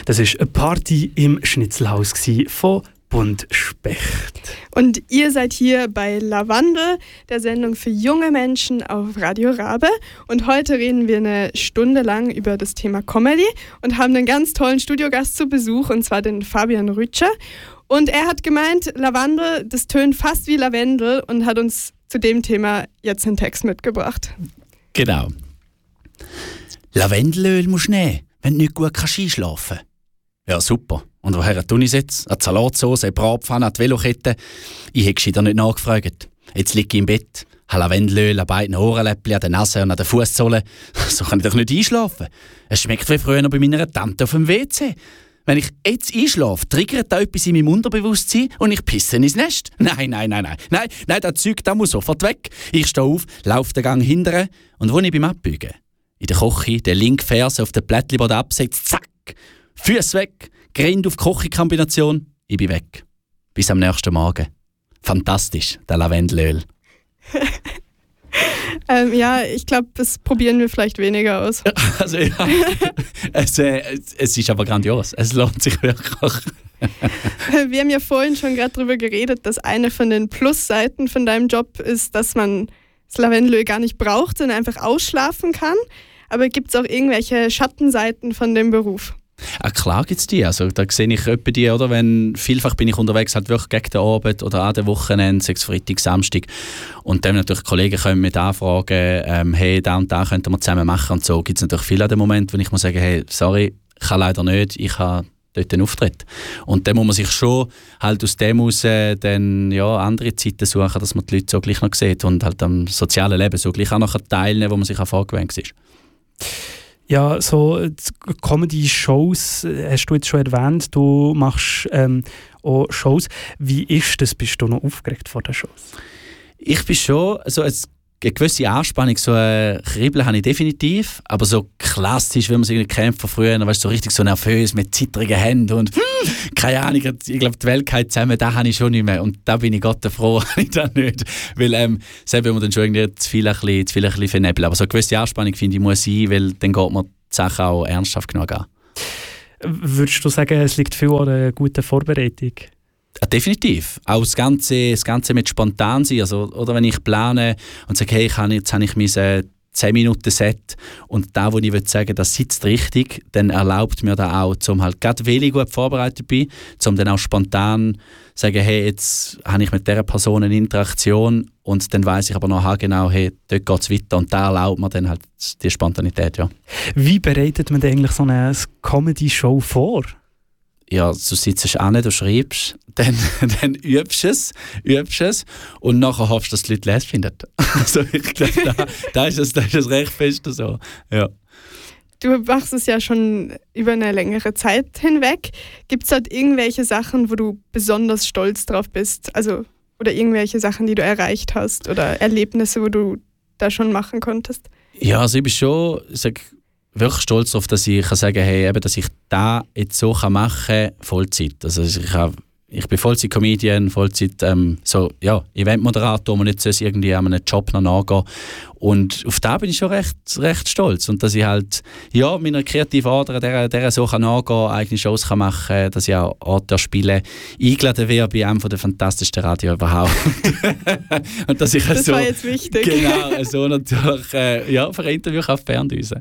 Das war eine Party im Schnitzelhaus von Bund Specht. Und ihr seid hier bei Lavandel, der Sendung für junge Menschen auf Radio Rabe. Und heute reden wir eine Stunde lang über das Thema Comedy und haben einen ganz tollen Studiogast zu Besuch, und zwar den Fabian Rütscher. Und er hat gemeint, Lavandel, das tönt fast wie Lavendel, und hat uns zu dem Thema jetzt einen Text mitgebracht. Genau. Lavendelöl musst du nehmen, wenn du nicht gut einschlafen kannst. Ja, super. Und woher tue ich es jetzt? Eine Salatsauce, eine Bratpfanne, eine Velokette? Ich hätte gescheiter nicht nachgefragt. Jetzt liege ich im Bett, habe Lavendelöl an beiden Ohrenläppchen, an der Nase und an den Fußsohlen. So kann ich doch nicht einschlafen. Es schmeckt wie früher noch bei meiner Tante auf dem WC. Wenn ich jetzt einschlafe, triggert da etwas in meinem Unterbewusstsein und ich pisse ins Nest. Nein, das Zeug das muss sofort weg. Ich stehe auf, laufe den Gang hinterher und wo ich beim Abbügen? In der Küche, den linken Fersen auf den Plättchenboden absetzt, zack, Füße weg, Grind auf die Kochkombination, ich bin weg. Bis am nächsten Morgen. Fantastisch, der Lavendelöl. Ja, ich glaube, das probieren wir vielleicht weniger aus. Also ja, es ist aber grandios. Es lohnt sich wirklich. Wir haben ja vorhin schon gerade darüber geredet, dass eine von den Plusseiten von deinem Job ist, dass man das Lavendelöl gar nicht braucht, sondern einfach ausschlafen kann. Aber gibt es auch irgendwelche Schattenseiten von dem Beruf? Ja, klar gibt es die. Also, da sehe ich etwa die, oder? Vielfach bin ich unterwegs, halt wirklich gegen den Abend oder an den Wochenende, sechs Freitag, Samstag. Und dann natürlich Kollegen können mit anfragen, hey, da und da könnten wir zusammen machen. Und so gibt es natürlich viele an dem Moment, wo ich muss sagen, hey, sorry, ich kann leider nicht, ich habe dort einen Auftritt. Und dann muss man sich schon halt aus dem heraus dann, ja, andere Zeiten suchen, dass man die Leute so gleich noch sieht und halt am sozialen Leben so gleich auch noch teilnehmen, wo man sich auch vorgewöhnt ist. Ja, so Comedy-Shows hast du jetzt schon erwähnt. Du machst auch Shows. Wie ist das? Bist du noch aufgeregt vor den Shows? Ich bin schon, also eine gewisse Anspannung, so ein Kribbeln habe ich definitiv, aber so klassisch, wie man es irgendwie kennt von früher, weißt, so richtig so nervös mit zittrigen Händen und keine Ahnung, ich glaube, die Welt geht zusammen, das habe ich schon nicht mehr und da bin ich Gott froh, ich das nicht, weil selbst wenn man dann schon irgendwie zu viel ein bisschen vernebelt, aber so eine gewisse Anspannung, finde ich, muss sein, weil dann geht man die Sache auch ernsthaft genug an. Würdest du sagen, es liegt viel an einer guten Vorbereitung? Ja, definitiv. Auch das Ganze mit spontan sein. Also, oder wenn ich plane und sage, hey, jetzt habe ich mein 10-Minuten-Set und da, wo ich sagen das sitzt richtig, dann erlaubt mir das auch, um halt gerade weil ich gut vorbereitet bin, um dann auch spontan sagen, hey, jetzt habe ich mit dieser Person eine Interaktion und dann weiss ich aber noch genau, hey, dort geht es weiter und da erlaubt mir dann halt die Spontanität, ja. Wie bereitet man eigentlich so eine Comedy-Show vor? Ja, du sitzt an, du schreibst, dann übst es und nachher hoffst du, dass die Leute es finden. Also ich glaube, da ist es recht fest so. Ja. Du machst es ja schon über eine längere Zeit hinweg. Gibt es dort irgendwelche Sachen, wo du besonders stolz drauf bist? Also, oder irgendwelche Sachen, die du erreicht hast oder Erlebnisse, wo du da schon machen konntest? Ja, also ich bin schon, wirklich stolz darauf, dass ich kann sagen, hey, eben, dass ich das jetzt so machen kann, Vollzeit. Also ich bin Vollzeit-Comedian, Eventmoderator und nicht irgendwie an einem Job noch nachgehen. Und auf das bin ich schon recht stolz. Und dass ich halt, ja, meiner kreativen Ader, der so nachgehen kann, eigene Shows kann machen, dass ich auch Orte spiele, eingeladen werde bei einem der fantastischsten Radio überhaupt. Und dass ich das so, war jetzt wichtig. Genau, so natürlich, für ein Interview auf Ferndüsen.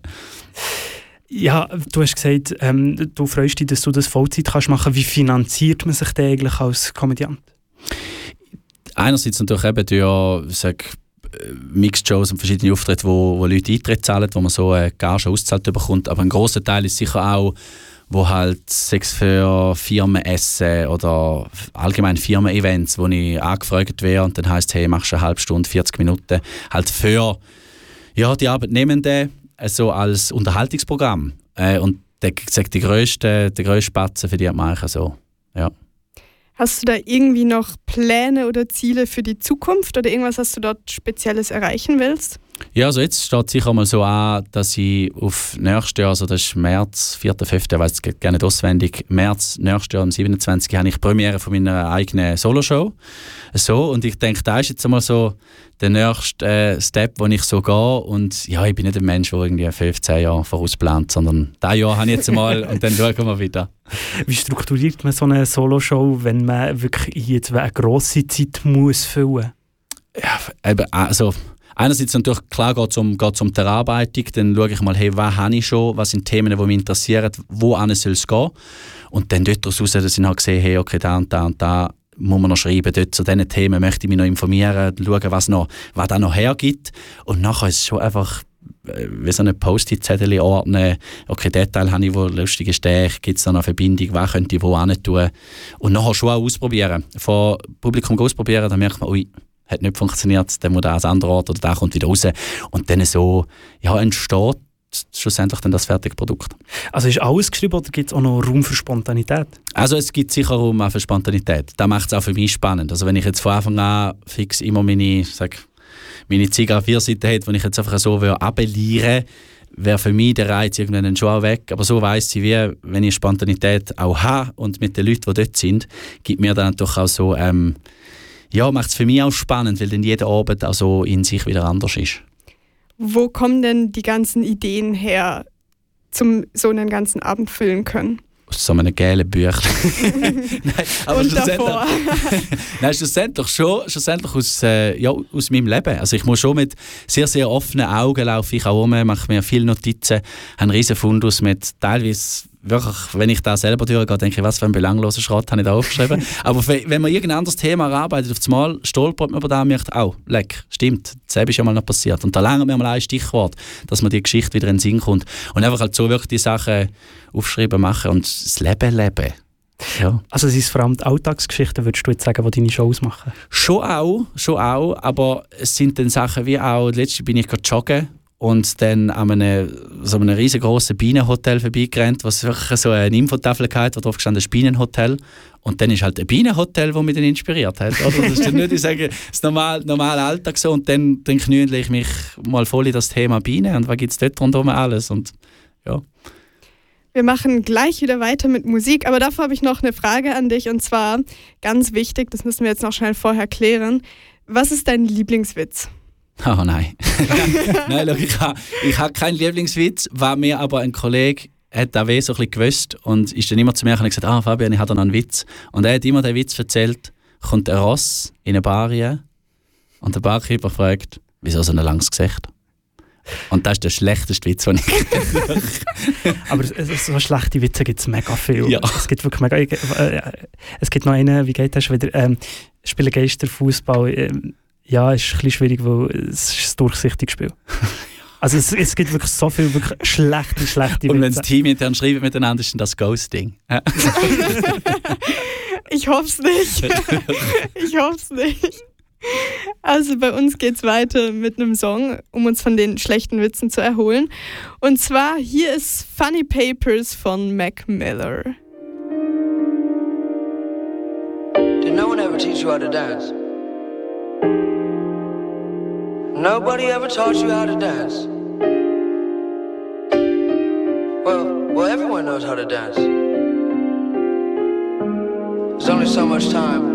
Ja, du hast gesagt, du freust dich, dass du das Vollzeit kannst machen. Wie finanziert man sich denn eigentlich als Komödiant? Einerseits natürlich eben durch Mixed-Shows und verschiedene Auftritte, wo Leute Eintritt zahlen, wo man so Gage ausgezahlt bekommt. Aber ein grosser Teil ist sicher auch, wo halt Sex für Firmenessen oder allgemein Firmen-Events, wo ich angefragt werde und dann heisst, hey, machst du eine halbe Stunde, 40 Minuten, halt für die Arbeitnehmenden, so als Unterhaltungsprogramm. Und der grösste Batzen verdient man eigentlich so. Ja. Hast du da irgendwie noch Pläne oder Ziele für die Zukunft oder irgendwas, was du dort Spezielles erreichen willst? Ja, also jetzt steht sicher mal so an, dass ich auf nächstes Jahr, also das ist März, 4., 5., ich weiss es gar nicht auswendig, März nächstes Jahr, am 27. habe ich Premiere von meiner eigenen Soloshow. So, und ich denke, da ist jetzt einmal so der nächste Step, wo ich so gehe. Und ja, ich bin nicht ein Mensch, der irgendwie 15 Jahre vorausplant, sondern dieses Jahr habe ich jetzt einmal und dann schauen wir wieder. Wie strukturiert man so eine Soloshow, wenn man wirklich jetzt eine grosse Zeit muss füllen? Ja, eben, also einerseits natürlich, klar geht es um die Erarbeitung, dann schaue ich mal, hey, was habe ich schon, was sind Themen, die mich interessieren, wohin soll es gehen. Und dann dort daraus, dass ich halt gesehen, hey, okay, da und da und da muss man noch schreiben, dort zu diesen Themen möchte ich mich noch informieren, schauen, was da noch hergibt. Und nachher ist es schon einfach wie so eine Post-it-Zettel ordnen, okay, den Teil habe ich, wo lustig ist, gibt es da noch eine Verbindung, was könnte ich wo hin tun. Und nachher schon auch ausprobieren. Vor Publikum ausprobieren, dann merkt man, ui, hat nicht funktioniert, dann muss der an einen anderen Ort oder der kommt wieder raus. Und dann so entsteht schlussendlich dann das fertige Produkt. Also ist alles geschrieben oder gibt es auch noch Raum für Spontanität? Also es gibt sicher Raum auch für Spontanität. Das macht es auch für mich spannend. Also wenn ich jetzt von Anfang an fix immer meine Ziege A4-Seite hätte, die ich jetzt einfach so abeliere, wäre für mich der Reiz irgendwann schon auch weg. Aber so weiss ich, wie, wenn ich Spontanität auch habe und mit den Leuten, die dort sind, gibt mir dann doch auch so, macht es für mich auch spannend, weil dann jeder Abend auch so in sich wieder anders ist. Wo kommen denn die ganzen Ideen her, zum so einen ganzen Abend füllen können? Aus so einem gelben Büchlein. Nein, aber und davor? Nein, schlussendlich aus meinem Leben. Also ich muss schon mit sehr, sehr offenen Augen laufen ich auch rum, mache mir viele Notizen, habe einen riesen Fundus mit teilweise wirklich, wenn ich da selber durchgehe, denke ich, was für ein belangloser Schrott habe ich da aufgeschrieben. Aber wenn man irgendein anderes Thema arbeitet, auf das Mal stolpert man über das und merkt, leck, stimmt, das ist ja mal noch passiert. Und da lernen wir mal ein Stichwort, dass man die Geschichte wieder in den Sinn kommt. Und einfach halt so wirklich die Sachen aufschreiben, machen und das Leben leben. Ja. Also es ist vor allem die Alltagsgeschichten, würdest du jetzt sagen, die deine Shows machen? Schon auch, aber es sind dann Sachen wie auch, letztens bin ich gerade joggen und dann an einem riesengroßen Bienenhotel vorbeigerannt, was wirklich so eine Infotafel hatte, wo drauf gestanden ist Bienenhotel. Und dann ist halt ein Bienenhotel, das mich dann inspiriert hat. Oder? Das ist dann nicht, ich sage, das normale Alltag so. Und dann knündle ich mich mal voll in das Thema Bienen und was gibt es dort rundherum alles. Und, ja. Wir machen gleich wieder weiter mit Musik, aber davor habe ich noch eine Frage an dich und zwar, ganz wichtig, das müssen wir jetzt noch schnell vorher klären. Was ist dein Lieblingswitz? Oh nein. Nein, schau, ich habe keinen Lieblingswitz, war mir aber ein Kollege hat das so ein bisschen gewusst und ist dann immer zu mir und hat gesagt, Fabian, ich habe noch einen Witz. Und er hat immer den Witz erzählt, kommt ein Ross in eine Bar rein und der Barkeeper fragt, wieso so ein langes Gesicht? Und das ist der schlechteste Witz, den ich kenne. Aber so schlechte Witze gibt es mega viel. Ja. Es gibt wirklich mega... es gibt noch einen, wie geht das schon wieder? Spielen Geister Fußball. Ja, ist ein bisschen schwierig, weil es ist ein durchsichtiges Spiel. Also es gibt wirklich so viele wirklich schlechte Witze. Und wenn das Team intern schreibt miteinander, ist dann das Ghosting. Ich hoffe es nicht. Also bei uns geht's weiter mit einem Song, um uns von den schlechten Witzen zu erholen. Und zwar hier ist Funny Papers von Mac Miller. Did no one ever teach you how to dance? Nobody ever taught you how to dance. Well, everyone knows how to dance. There's only so much time